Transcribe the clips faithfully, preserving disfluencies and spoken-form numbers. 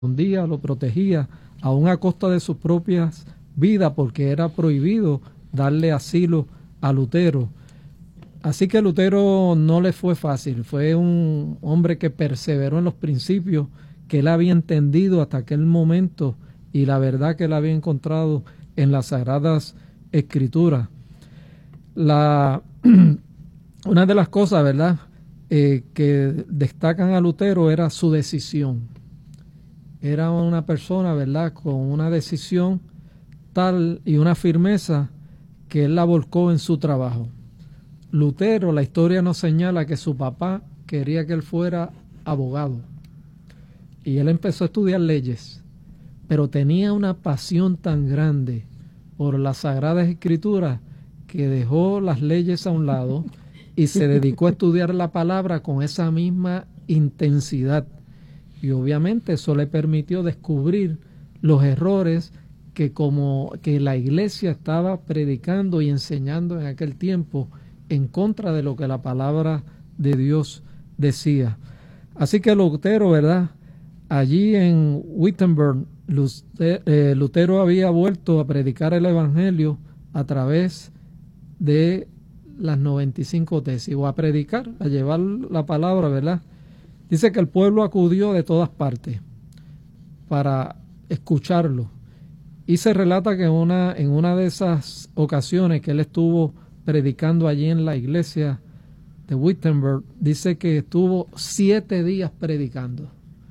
escondía, lo protegía, aún a costa de sus propias vidas, porque era prohibido darle asilo a Lutero. Así que Lutero no le fue fácil, fue un hombre que perseveró en los principios que él había entendido hasta aquel momento y la verdad que él había encontrado en las Sagradas Escrituras. La, una de las cosas, ¿verdad?, eh, que destacan a Lutero era su decisión. Era una persona, ¿verdad?, con una decisión tal y una firmeza que él la volcó en su trabajo. Lutero, la historia nos señala que su papá quería que él fuera abogado y él empezó a estudiar leyes, pero tenía una pasión tan grande por las Sagradas Escrituras que dejó las leyes a un lado y se dedicó a estudiar la palabra con esa misma intensidad. Y obviamente eso le permitió descubrir los errores que como que la iglesia estaba predicando y enseñando en aquel tiempo en contra de lo que la palabra de Dios decía. Así que Lutero, ¿verdad?, allí en Wittenberg, Lutero había vuelto a predicar el Evangelio a través de las noventa y cinco tesis, o a predicar, a llevar la palabra, ¿verdad? Dice que el pueblo acudió de todas partes para escucharlo. Y se relata que una, en una de esas ocasiones que él estuvo predicando allí en la iglesia de Wittenberg, dice que estuvo siete días predicando.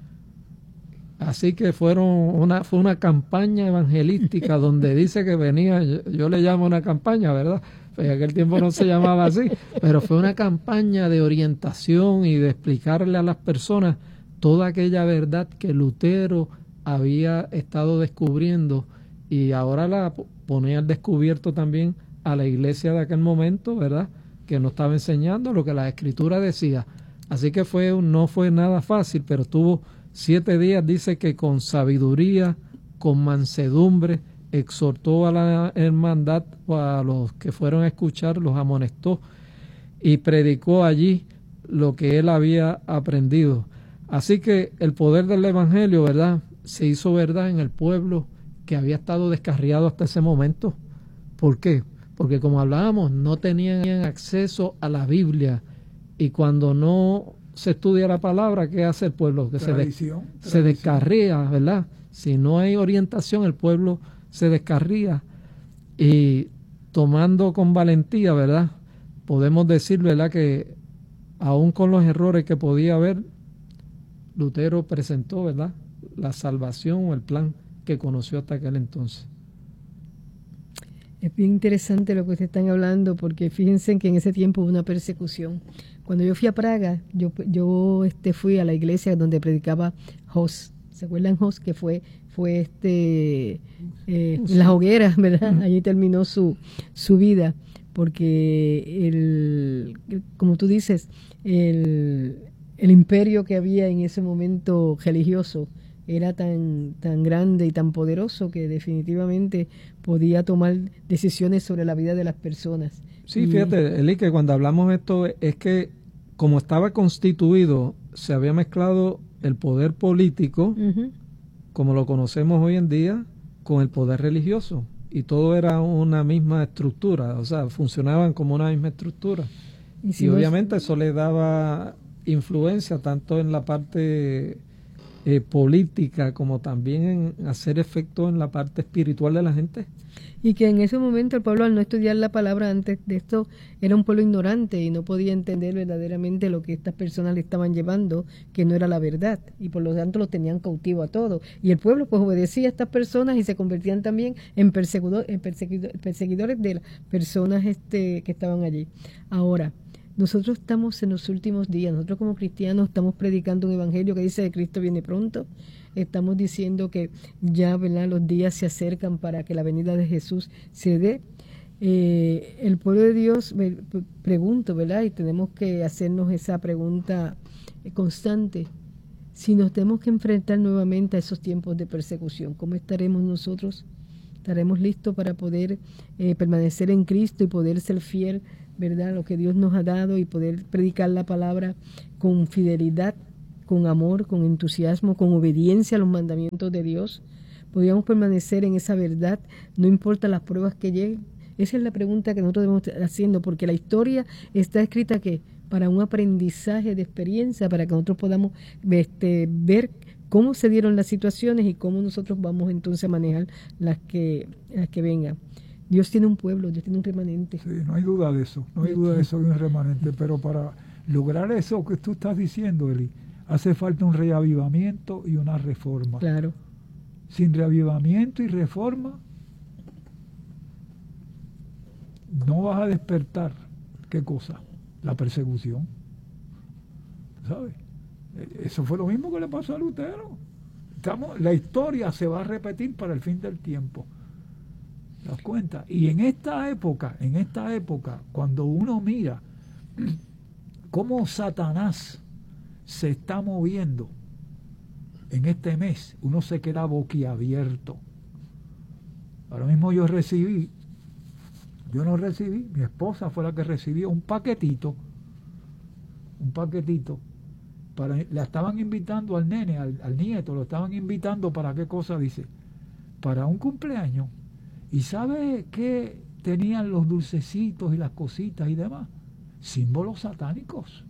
Así que fueron una, fue una campaña evangelística donde dice que venía, yo, yo le llamo una campaña, ¿verdad? En aquel tiempo no se llamaba así, pero fue una campaña de orientación y de explicarle a las personas toda aquella verdad que Lutero había estado descubriendo y ahora la ponía al descubierto también a la iglesia de aquel momento, ¿verdad?, que no estaba enseñando lo que la Escritura decía. Así que fue no fue nada fácil, pero estuvo siete días, dice que con sabiduría, con mansedumbre, exhortó a la hermandad o a los que fueron a escuchar, los amonestó y predicó allí lo que él había aprendido. Así que el poder del Evangelio, ¿verdad?, se hizo verdad en el pueblo que había estado descarriado hasta ese momento. ¿Por qué? Porque como hablábamos, no tenían acceso a la Biblia y cuando no se estudia la palabra, ¿qué hace el pueblo? Que tradición, se, de, se descarría, ¿verdad? Si no hay orientación, el pueblo se descarría y tomando con valentía, ¿verdad?, podemos decir, ¿verdad?, que aún con los errores que podía haber, Lutero presentó, ¿verdad?, la salvación o el plan que conoció hasta aquel entonces. Es bien interesante lo que ustedes están hablando, porque fíjense que en ese tiempo hubo una persecución. Cuando yo fui a Praga, yo, yo este, fui a la iglesia donde predicaba Hus. ¿Se acuerdan Hus? Que fue, fue este, eh, las hogueras, ¿verdad? Uh-huh. Allí terminó su, su vida, porque, el, como tú dices, el, el imperio que había en ese momento religioso era tan, tan grande y tan poderoso que definitivamente podía tomar decisiones sobre la vida de las personas. Sí, fíjate, Eli, que cuando hablamos de esto es que como estaba constituido, se había mezclado el poder político, uh-huh, como lo conocemos hoy en día, con el poder religioso. Y todo era una misma estructura, o sea, funcionaban como una misma estructura. Y, si y obviamente es... eso le daba influencia tanto en la parte eh, política como también en hacer efecto en la parte espiritual de la gente. Y que en ese momento el pueblo, al no estudiar la palabra antes de esto, era un pueblo ignorante y no podía entender verdaderamente lo que estas personas le estaban llevando, que no era la verdad, y por lo tanto los tenían cautivo a todos. Y el pueblo pues obedecía a estas personas y se convertían también en, perseguidor, en perseguidor, perseguidores de las personas este, que estaban allí. Ahora, nosotros estamos en los últimos días, nosotros como cristianos estamos predicando un evangelio que dice que Cristo viene pronto. Estamos diciendo que ya, ¿verdad?, los días se acercan para que la venida de Jesús se dé. Eh, el pueblo de Dios, me pregunto, ¿verdad?, y tenemos que hacernos esa pregunta constante. Si nos tenemos que enfrentar nuevamente a esos tiempos de persecución, ¿cómo estaremos nosotros? ¿Estaremos listos para poder eh, permanecer en Cristo y poder ser fiel, ¿verdad?, a lo que Dios nos ha dado y poder predicar la palabra con fidelidad, con amor, con entusiasmo, con obediencia a los mandamientos de Dios, podríamos permanecer en esa verdad, no importa las pruebas que lleguen. Esa es la pregunta que nosotros debemos estar haciendo, porque la historia está escrita que para un aprendizaje de experiencia, para que nosotros podamos este, ver cómo se dieron las situaciones y cómo nosotros vamos entonces a manejar las que, las que vengan. Dios tiene un pueblo, Dios tiene un remanente. Sí, no hay duda de eso, no hay duda de eso de un remanente, pero para lograr eso que tú estás diciendo, Eli, hace falta un reavivamiento y una reforma. Claro. Sin reavivamiento y reforma, no vas a despertar, ¿qué cosa? La persecución. ¿Sabes? Eso fue lo mismo que le pasó a Lutero. Estamos, la historia se va a repetir para el fin del tiempo. ¿Te das cuenta? Y en esta época, en esta época, cuando uno mira cómo Satanás se está moviendo en este mes, uno se queda boquiabierto. Ahora mismo yo recibí, yo no recibí, mi esposa fue la que recibió un paquetito, un paquetito, para, la estaban invitando al nene, al, al nieto, lo estaban invitando para qué cosa, dice, para un cumpleaños. ¿Y sabe qué tenían los dulcecitos y las cositas y demás? Símbolos satánicos.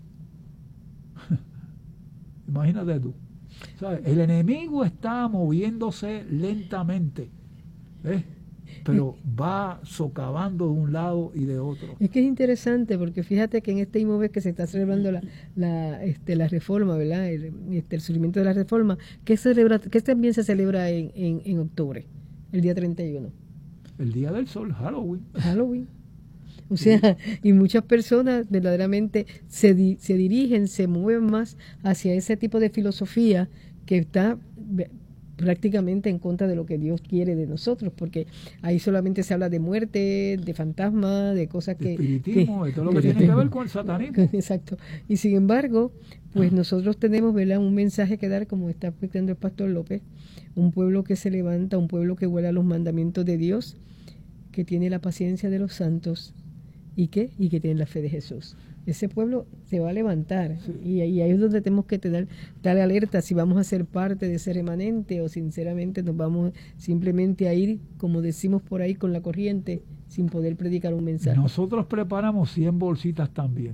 Imagínate tú. ¿Sabes? El enemigo está moviéndose lentamente, ¿ves? Pero va socavando de un lado y de otro. Es que es interesante porque fíjate que en este mismo mes que se está celebrando la, la, este, la reforma, ¿verdad? El, este, el surgimiento de la reforma, que, celebra, que también se celebra en, en, en octubre, el día treinta y uno. El Día del Sol, Halloween. Halloween. O sea, y muchas personas verdaderamente se, di, se dirigen, se mueven más hacia ese tipo de filosofía que está prácticamente en contra de lo que Dios quiere de nosotros, porque ahí solamente se habla de muerte, de fantasmas, de cosas que... Espiritismo, que, de todo lo que tiene que ver con el satanismo. Exacto. Y sin embargo, pues nosotros tenemos, ¿verdad?, un mensaje que dar, como está explicando el pastor López, un pueblo que se levanta, un pueblo que huele a los mandamientos de Dios, que tiene la paciencia de los santos, ¿y qué? Y que tiene la fe de Jesús. Ese pueblo se va a levantar, sí. y, y ahí es donde tenemos que tener, darle alerta si vamos a ser parte de ese remanente o sinceramente nos vamos simplemente a ir, como decimos por ahí, con la corriente, sin poder predicar un mensaje. Nosotros preparamos cien bolsitas también,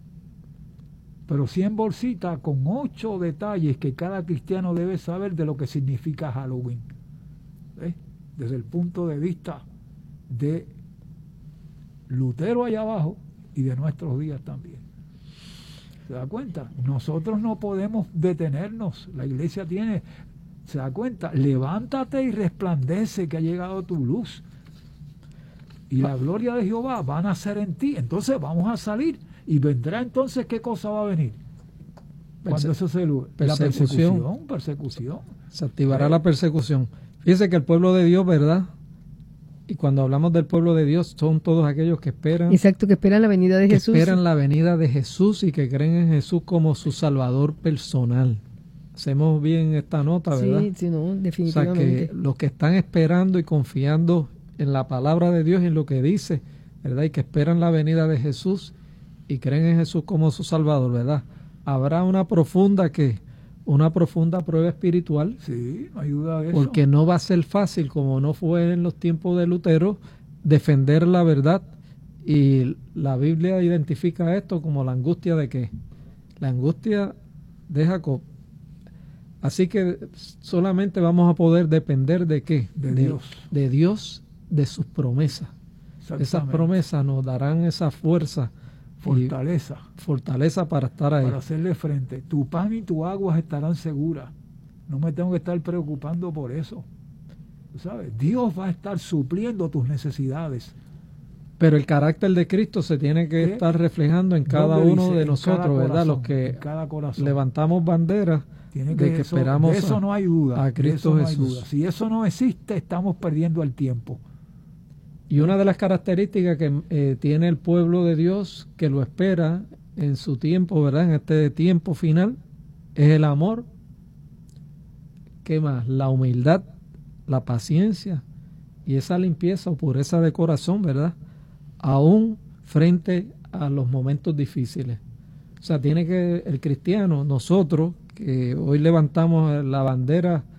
pero cien bolsitas con ocho detalles que cada cristiano debe saber de lo que significa Halloween, ¿ves? Desde el punto de vista de Lutero allá abajo y de nuestros días también. ¿Se da cuenta? Nosotros no podemos detenernos. La iglesia tiene, ¿se da cuenta? Levántate y resplandece que ha llegado tu luz. Y la gloria de Jehová va a nacer en ti. Entonces vamos a salir. Y vendrá entonces, ¿qué cosa va a venir? Cuando eso se lo, la persecución, persecución. Se activará la persecución. Fíjese que el pueblo de Dios, ¿verdad? Y cuando hablamos del pueblo de Dios, son todos aquellos que esperan. Exacto, que esperan la venida de que Jesús. Esperan la venida de Jesús y que creen en Jesús como su Salvador personal. Hacemos bien esta nota, ¿verdad? Sí, sí, no, definitivamente. O sea, que los que están esperando y confiando en la palabra de Dios y en lo que dice, ¿verdad? Y que esperan la venida de Jesús y creen en Jesús como su Salvador, ¿verdad? Habrá una profunda que una profunda prueba espiritual. Sí, no hay duda de eso. Porque no va a ser fácil, como no fue en los tiempos de Lutero, defender la verdad. Y la Biblia identifica esto como la angustia de qué? La angustia de Jacob. Así que solamente vamos a poder depender de qué? De, de Dios. De Dios, de sus promesas. Esas promesas nos darán esa fuerza. Fortaleza. Fortaleza para estar ahí. Para hacerle frente. Tu pan y tu agua estarán seguras. No me tengo que estar preocupando por eso. ¿Sabes? Dios va a estar supliendo tus necesidades. Pero el carácter de Cristo se tiene que ¿Eh? estar reflejando en cada uno dice? de En nosotros, corazón, ¿verdad? Los que levantamos banderas tiene de que, que eso, esperamos de eso a, no hay duda, a Cristo de eso Jesús. No hay duda. Si eso no existe, estamos perdiendo el tiempo. Y una de las características que eh, tiene el pueblo de Dios, que lo espera en su tiempo, ¿verdad? En este tiempo final, es el amor. ¿Qué más? La humildad, la paciencia y esa limpieza o pureza de corazón, ¿verdad? Aún frente a los momentos difíciles. O sea, tiene que el cristiano, nosotros que hoy levantamos la bandera